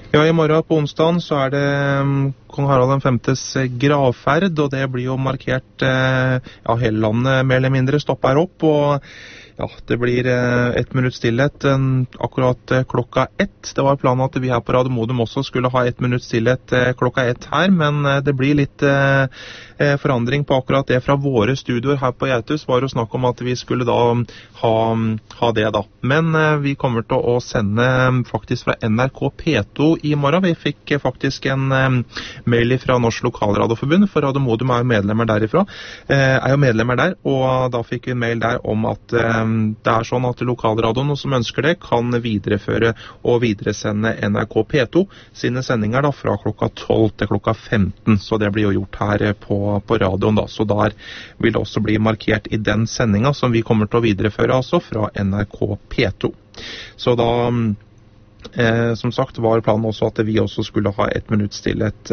Ja, i morgen på onsdagen så det kong Harald den femtes gravferd, og det blir jo markert, ja, hele landet mer eller mindre stopper opp, og ja, det blir 1 minutt stillhet akkurat klokka 1. Det var planen at vi her på Radio Modum også skulle ha 1 minutt stillhet klokka 1 her, men det blir litt forandring på akkurat det fra våre studioer her på Geitus. Var jo snakk om at vi skulle da ha det da. Men vi kommer til å sende faktisk fra NRK P2 i morgen. Vi fikk faktisk en mail fra Norsk Lokalradioforbund, for Radio Modum jo medlemmer derifra. Jo medlemmer der, og da fikk vi en mail der om at det sånn at lokalradioen som ønsker det kan videreføre og videresende NRK P2 sine sendinger da fra klokka 12 til klokka 15, så det blir jo gjort her på radioen da, så der vil det også bli markert i den sendinga som vi kommer til å videreføre altså fra NRK P2. Så da som sagt var planen også at vi også skulle ha 1 minutt stillhet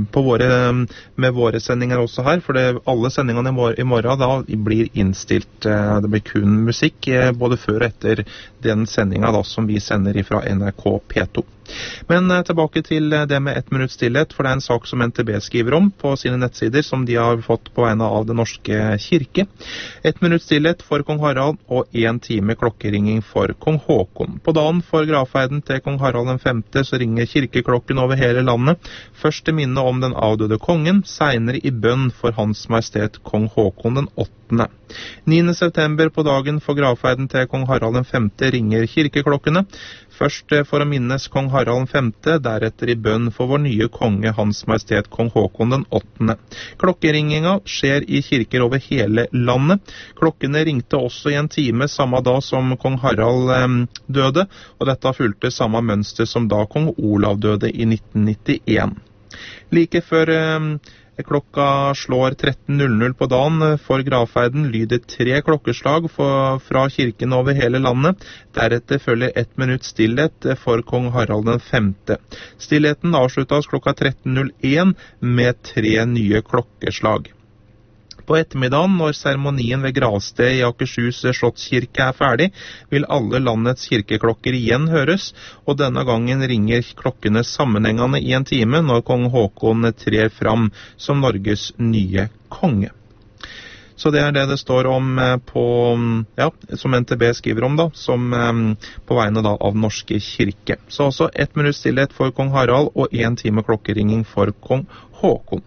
med våre sendinger også her, for alle sendingene i morgen da blir innstilt. Det blir kun musikk både før og etter den sendinga da som vi sender fra NRK P2. Men tilbake til det med 1 minutt stillhet, for det en sak som NTB skriver om på sine nettsider som de har fått på vegne av Den norske kirke. 1 minutt stillhet for kong Harald og 1 time klokkeringing for kong Håkon. På dagen for gravferden til kong Harald den femte så ringer kirkeklokken over hele landet. Først til minne om den avdøde kongen, senere i bønn for Hans Majestet kong Håkon den 8. 9. september på dagen for gravferden til kong Harald den femte ringer kirkeklokkene. Først for å minnes kong Harald den femte, deretter i bønn for vår nye konge Hans Majestet kong Håkon den 8. Klokkeringinga skjer i kirker over hele landet. Klokkene ringte også i en time samme dag som kong Harald døde, og dette fulgte samme mønster som da kong Olav døde i 1991. Like før klokka slår 13.00 på dagen for gravferden lyder 3 klokkeslag fra kirken over hele landet. Deretter følger 1 minutt stillhet for kong Harald den femte. Stillheten avsluttes klokka 13.01 med 3 nye klokkeslag. På ettermiddagen, når seremonien ved gravsted i Akershus slottskirke ferdig, vil alle landets kirkeklokker igjen høres, og denne gangen ringer klokkene sammenhengende i en time når kong Håkon trer fram som Norges nye konge. Så det det står om som NTB skriver om da, som på vegne da av Norske kirke. Så også 1 minutt stillhet for kong Harald og 1 time klokkeringing for kong Håkon.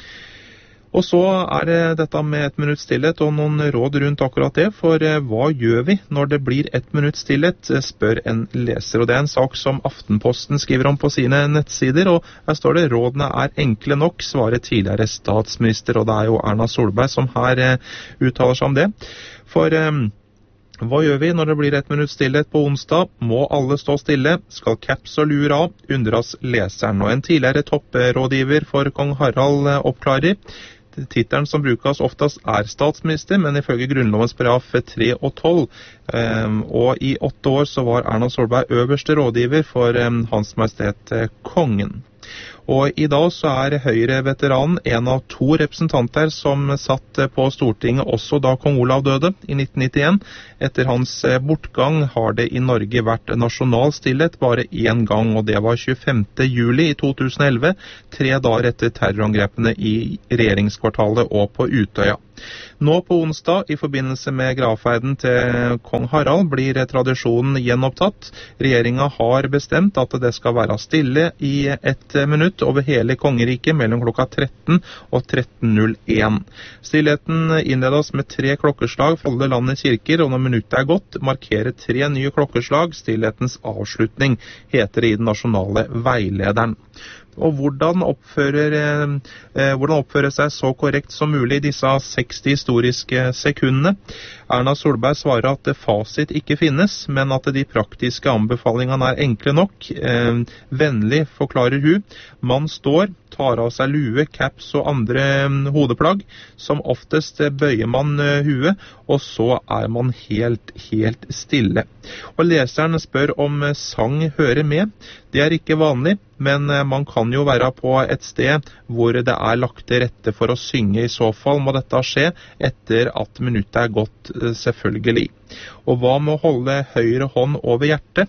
Og så det dette med 1 minutt stillhet og noen råd rundt akkurat det, for hva gjør vi når det blir 1 minutt stillhet, spør en leser. Og det en sak som Aftenposten skriver om på sine nettsider, og her står det: rådene enkle nok, svarer tidligere statsminister, og det jo Erna Solberg som her uttaler seg om det. For hva gjør vi når det blir 1 minutt stillhet på onsdag? Må alle stå stille? Skal caps og luer av? Undres leseren. Og en tidligere topprådgiver for kong Harald oppklarer: tittelen som brukes oftest statsminister, men ifølge grunnlovens paragraf 3 og 12, og i 8 år så var Erna Solberg øverste rådgiver for Hans Majestet kongen. Og i dag så Høyre-veteranen en av 2 representanter som satt på Stortinget også da kong Olav døde i 1991. Etter hans bortgang har det i Norge vært nasjonal stillhet bare 1 gang, og det var 25. juli i 2011, 3 dager etter terrorangrepene i regjeringskvartalet og på Utøya. Nå på onsdag, i forbindelse med gravferden til kong Harald, blir tradisjonen gjenopptatt. Regjeringen har bestemt at det skal være stille i 1 minutt over hele kongeriket mellom klokka 13 og 13.01. Stillheten innledes med 3 klokkeslag for alle landets kirker, og når minuttet gått, markerer 3 nye klokkeslag stillhetens avslutning, heter det i den nasjonale veilederen. Og hvordan oppfører seg så korrekt som mulig i disse 60 historiske sekundene? Erna Solberg svarer at fasit ikke finnes, men at de praktiske anbefalingene enkle nok. Vennlig forklarer hun: man står, tar av seg lue, caps og andre hodeplagg. Som oftest bøyer man huet, og så man helt stille. Og leseren spør om sang hører med. Det ikke vanlig, men man kan jo være på et sted hvor det lagt til rette for å synge. I så fall må dette skje etter at minuttet gått, selvfølgelig. Og hva med å holde høyre hånd over hjertet?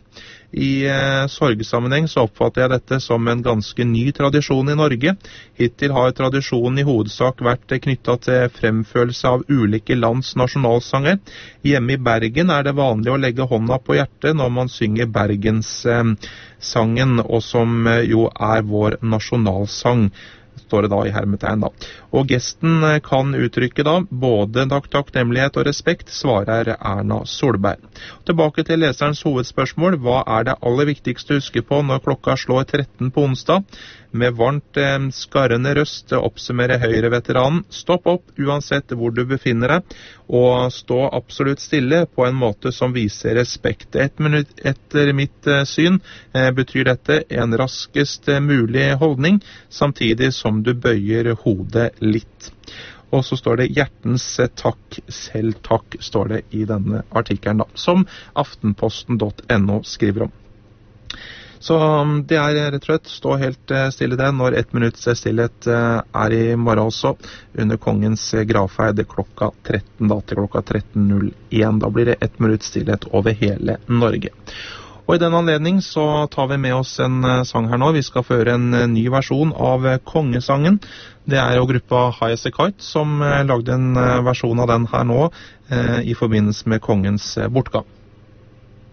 I sorgsammenheng så oppfatter jeg dette som en ganske ny tradisjon i Norge. Hittil har tradisjonen i hovedsak vært knyttet til fremførelse av ulike lands nasjonalsanger. Hjemme i Bergen er det vanlig å legge hånda på hjertet når man synger Bergenssangen, og som jo er vår nasjonalsang, står det da i hermetegn da. Og gesten kan uttrykke da både takknemlighet og respekt, svarer Erna Solberg. Tilbake til leserens hovedspørsmål. Hva er det aller viktigste å huske på når klokka slår 13 på onsdag? Med varmt skarrende røst oppsummerer Høyre-veteranen: stopp opp uansett hvor du befinner deg, og stå absolutt stille på en måte som viser respekt. 1 minutt etter mitt syn betyr dette en raskest mulig holdning, samtidig som du bøyer hodet litt. Og så står det hjertens takk, selv takk, står det i denne artikkelen da, som aftenposten.no skriver om. Så det er rett og slett stå helt stille det når 1 minutts stillhet er i morgen også, under kongens gravferd klokka 13 da, til klokka 13.01. Da blir det 1 minutts stillhet over hele Norge. Og i den anledning så tar vi med oss en sang her nå. Vi skal føre en ny versjon av kongesangen. Det er jo gruppa High As A Kite som lagde en versjon av den her nå i forbindelse med kongens bortgang.